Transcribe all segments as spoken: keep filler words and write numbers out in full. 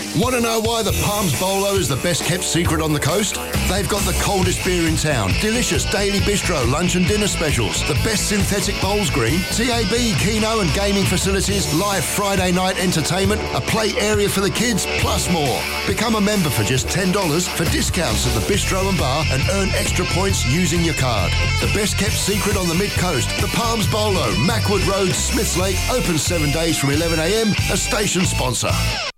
Want to know why the Palms Bolo is the best kept secret on the coast? They've got the coldest beer in town, delicious daily bistro lunch and dinner specials, the best synthetic bowls green, T A B, Keno and gaming facilities, live Friday night entertainment, a play area for the kids, plus more. Become a member for just ten dollars for discounts at the bistro and bar and earn extra points using your card. The best kept secret on the mid-coast, the Palms Bolo, Mackwood Road, Smiths Lake, open seven days from eleven a m, a station sponsor.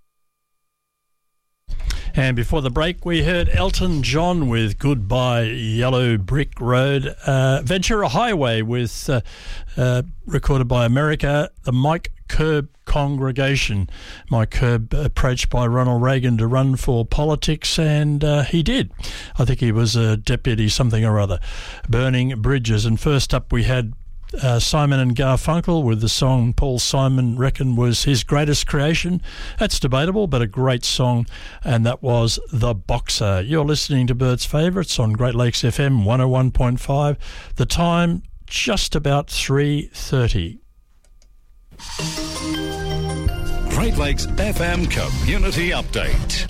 And before the break, we heard Elton John with Goodbye Yellow Brick Road. Uh, Ventura Highway with uh, uh, recorded by America, the Mike Kerb Congregation. Mike Kerb approached by Ronald Reagan to run for politics, and uh, he did. I think he was a deputy something or other. Burning Bridges. And first up we had Uh, Simon and Garfunkel with the song Paul Simon reckoned was his greatest creation. That's debatable, but a great song, and that was The Boxer. You're listening to Bert's Favourites on Great Lakes F M one oh one point five. The time, just about three thirty. Great Lakes F M Community Update.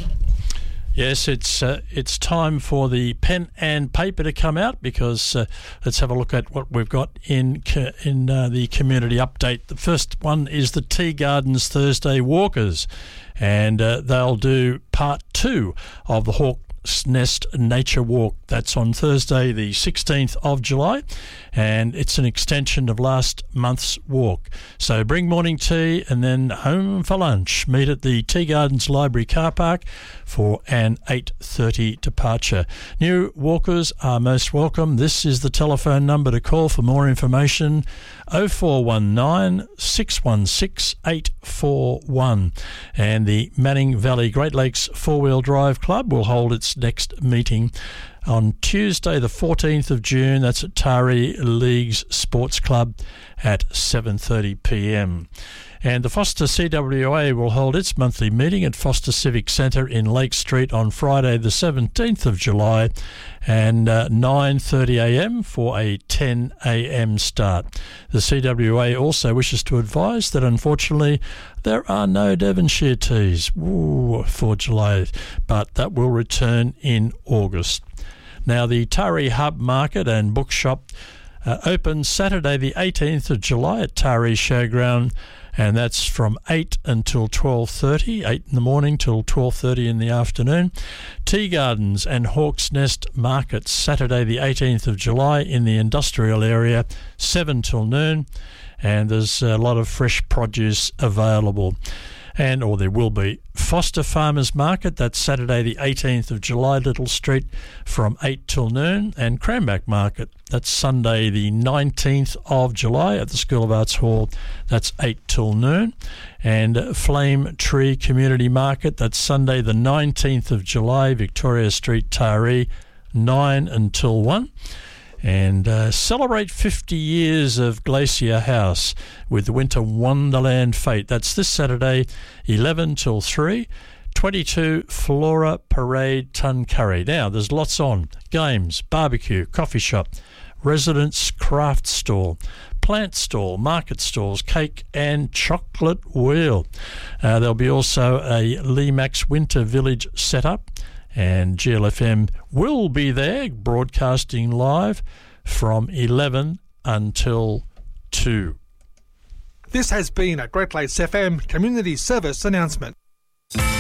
Yes, it's uh, it's time for the pen and paper to come out, because uh, let's have a look at what we've got in co- in uh, the community update. The first one is the Tea Gardens Thursday Walkers, and uh, they'll do part two of the Hawk's Nest Nature Walk. That's on Thursday the sixteenth of July, and it's an extension of last month's walk. So bring morning tea and then home for lunch. Meet at the Tea Gardens Library car park for an eight thirty departure. New walkers are most welcome. This is the telephone number to call for more information: oh four one nine, six one six, eight four one. And the Manning Valley Great Lakes Four-Wheel Drive Club will hold its next meeting on Tuesday the fourteenth of June. That's at Tari Leagues Sports Club at seven thirty p m. And the Foster C W A will hold its monthly meeting at Foster Civic Centre in Lake Street on Friday the seventeenth of July, and uh, nine thirty a m for a ten a m start. The C W A also wishes to advise that unfortunately there are no Devonshire teas ooh, for July, but that will return in August. Now, the Tari Hub Market and Bookshop uh, opens Saturday the eighteenth of July at Tari Showground, and that's from eight until twelve thirty, eight in the morning till twelve thirty in the afternoon. Tea Gardens and Hawk's Nest Markets, Saturday the eighteenth of July in the industrial area, seven till noon, and there's a lot of fresh produce available. And, or there will be. Foster Farmers Market, that's Saturday the eighteenth of July, Little Street, from eight till noon. And Cranback Market, that's Sunday the nineteenth of July at the School of Arts Hall, that's eight till noon. And Flame Tree Community Market, that's Sunday the nineteenth of July, Victoria Street, Taree, nine until one. And uh, celebrate fifty years of Glacier House with the Winter Wonderland Fete. That's this Saturday, eleven till three, twenty-two Flora Parade, Tuncurry. Now, there's lots on. Games, barbecue, coffee shop, residence craft stall, plant stall, market stalls, cake and chocolate wheel. Uh, there'll be also a Lemax Winter Village set up. And G L F M will be there broadcasting live from eleven until two. This has been a Great Lakes F M Community Service announcement.